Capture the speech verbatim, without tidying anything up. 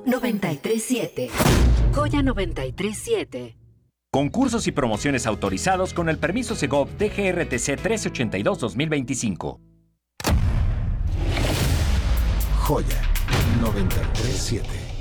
noventa y tres siete. Joya noventa y tres siete. Concursos y promociones autorizados con el permiso Segov D G R T C trece ochenta y dos dos mil veinticinco. Joya noventa y tres siete.